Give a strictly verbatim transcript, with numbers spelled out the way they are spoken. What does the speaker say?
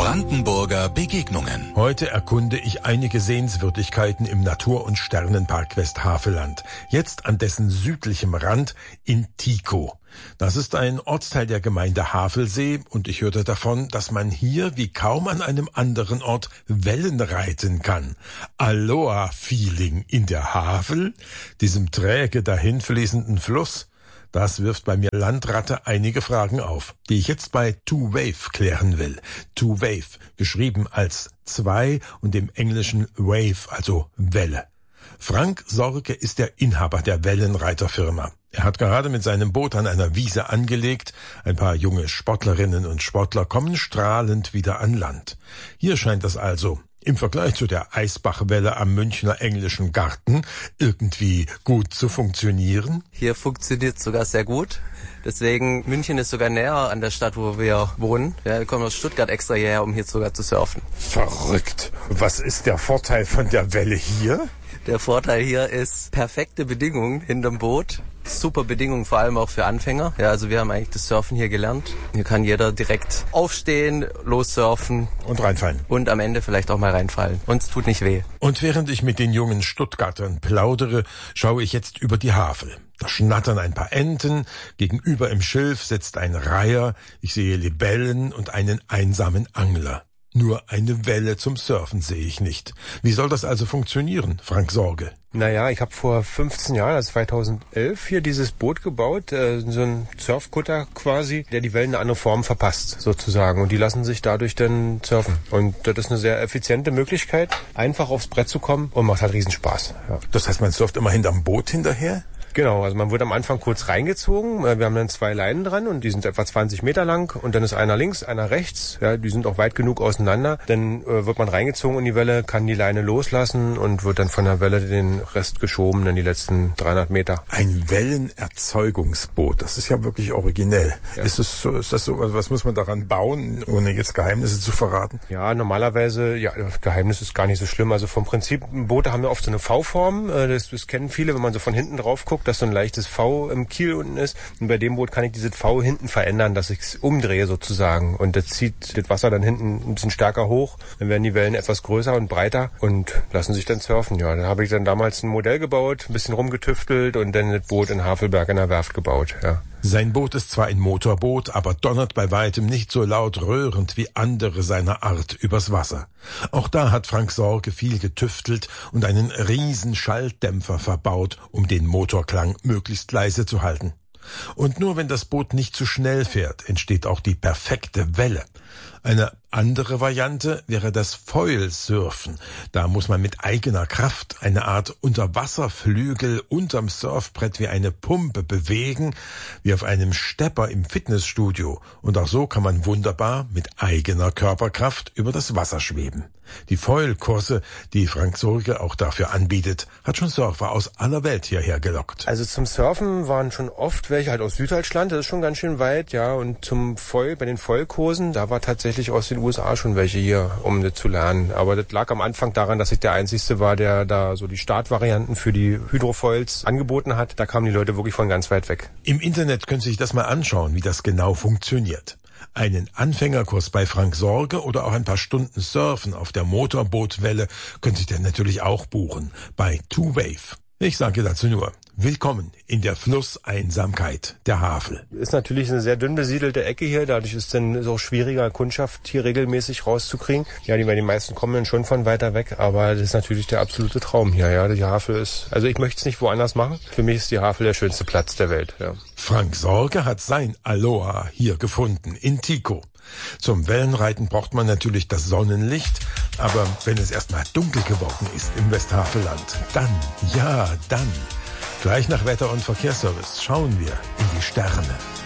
Brandenburger Begegnungen. Heute erkunde ich einige Sehenswürdigkeiten im Natur- und Sternenpark Westhaveland. Jetzt an dessen südlichem Rand in Tico. Das ist ein Ortsteil der Gemeinde Havelsee und ich hörte davon, dass man hier wie kaum an einem anderen Ort Wellen reiten kann. Aloha-Feeling in der Havel, diesem träge dahinfließenden Fluss. Das wirft bei mir Landratte einige Fragen auf, die ich jetzt bei Two Wave klären will. Two Wave, geschrieben als zwei und im Englischen Wave, also Welle. Frank Sorge ist der Inhaber der Wellenreiterfirma. Er hat gerade mit seinem Boot an einer Wiese angelegt. Ein paar junge Sportlerinnen und Sportler kommen strahlend wieder an Land. Hier scheint es also im Vergleich zu der Eisbachwelle am Münchner Englischen Garten irgendwie gut zu funktionieren. Hier funktioniert es sogar sehr gut. Deswegen, München ist sogar näher an der Stadt, wo wir wohnen. Ja, wir kommen aus Stuttgart extra hierher, um hier sogar zu surfen. Verrückt. Was ist der Vorteil von der Welle hier? Der Vorteil hier ist perfekte Bedingungen hinterm Boot. Super Bedingungen, vor allem auch für Anfänger. Ja, also wir haben eigentlich das Surfen hier gelernt. Hier kann jeder direkt aufstehen, lossurfen. Und reinfallen. Und am Ende vielleicht auch mal reinfallen. Und es tut nicht weh. Und während ich mit den jungen Stuttgartern plaudere, schaue ich jetzt über die Havel. Da schnattern ein paar Enten, gegenüber im Schilf sitzt ein Reiher, ich sehe Libellen und einen einsamen Angler. Nur eine Welle zum Surfen sehe ich nicht. Wie soll das also funktionieren, Frank Sorge? Naja, ich habe vor fünfzehn Jahren, also zweitausendelf, hier dieses Boot gebaut, äh, so ein Surfkutter quasi, der die Wellen eine andere Form verpasst, sozusagen. Und die lassen sich dadurch dann surfen. Und das ist eine sehr effiziente Möglichkeit, einfach aufs Brett zu kommen und macht halt Riesenspaß. Ja. Das heißt, man surft immer hinterm Boot hinterher? Genau, also man wird am Anfang kurz reingezogen. Wir haben dann zwei Leinen dran und die sind etwa zwanzig Meter lang und dann ist einer links, einer rechts. Ja, die sind auch weit genug auseinander. Dann äh, wird man reingezogen in die Welle, kann die Leine loslassen und wird dann von der Welle den Rest geschoben, dann die letzten dreihundert Meter. Ein Wellenerzeugungsboot, das ist ja wirklich originell. Ja. Ist es so, ist das so, was muss man daran bauen, ohne jetzt Geheimnisse zu verraten? Ja, normalerweise, ja, Geheimnis ist gar nicht so schlimm. Also vom Prinzip, Boote haben ja oft so eine V-Form. Das, das kennen viele, wenn man so von hinten drauf guckt, dass so ein leichtes V im Kiel unten ist. Und bei dem Boot kann ich dieses V hinten verändern, dass ich es umdrehe sozusagen. Und das zieht das Wasser dann hinten ein bisschen stärker hoch. Dann werden die Wellen etwas größer und breiter und lassen sich dann surfen. Ja, dann habe ich dann damals ein Modell gebaut, ein bisschen rumgetüftelt und dann das Boot in Havelberg in der Werft gebaut. Ja. Sein Boot ist zwar ein Motorboot, aber donnert bei weitem nicht so laut röhrend wie andere seiner Art übers Wasser. Auch da hat Frank Sorge viel getüftelt und einen riesen Schalldämpfer verbaut, um den Motorklang möglichst leise zu halten. Und nur wenn das Boot nicht zu schnell fährt, entsteht auch die perfekte Welle. Eine andere Variante wäre das Foil-Surfen. Da muss man mit eigener Kraft eine Art Unterwasserflügel unterm Surfbrett wie eine Pumpe bewegen, wie auf einem Stepper im Fitnessstudio. Und auch so kann man wunderbar mit eigener Körperkraft über das Wasser schweben. Die Foil-Kurse, die Frank Sorge auch dafür anbietet, hat schon Surfer aus aller Welt hierher gelockt. Also zum Surfen waren schon oft welche halt aus Süddeutschland, das ist schon ganz schön weit, ja. Und zum Foil, bei den Foil-Kursen, da war tatsächlich aus den U S A schon welche hier, um das zu lernen. Aber das lag am Anfang daran, dass ich der Einzige war, der da so die Startvarianten für die Hydrofoils angeboten hat. Da kamen die Leute wirklich von ganz weit weg. Im Internet können Sie sich das mal anschauen, wie das genau funktioniert. Einen Anfängerkurs bei Frank Sorge oder auch ein paar Stunden Surfen auf der Motorbootwelle können Sie dann natürlich auch buchen bei Two Wave. Ich sage dazu nur, willkommen in der Flusseinsamkeit der Havel. Ist natürlich eine sehr dünn besiedelte Ecke hier, dadurch ist dann ist auch schwieriger, Kundschaft hier regelmäßig rauszukriegen. Ja, die, die meisten kommen dann schon von weiter weg, aber das ist natürlich der absolute Traum hier. Ja, die Havel ist, also ich möchte es nicht woanders machen. Für mich ist die Havel der schönste Platz der Welt. Ja. Frank Sorge hat sein Aloha hier gefunden, in Tico. Zum Wellenreiten braucht man natürlich das Sonnenlicht, aber wenn es erstmal dunkel geworden ist im Westhaveland, dann, ja, dann. Gleich nach Wetter- und Verkehrsservice schauen wir in die Sterne.